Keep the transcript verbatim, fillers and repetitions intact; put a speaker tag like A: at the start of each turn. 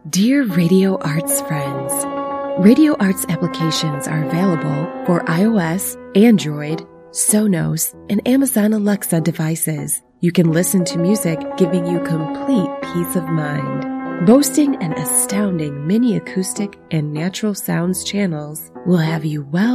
A: Dear Radio Arts friends, Radio Arts applications are available for iOS, Android, Sonos, and Amazon Alexa devices. You can listen to music giving you complete peace of mind. Boasting an astounding mini acoustic and natural sounds channels will have you well